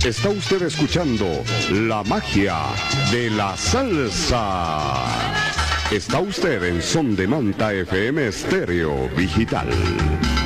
Está usted escuchando la magia de la salsa. Está usted en Son de Manta FM Estéreo Digital.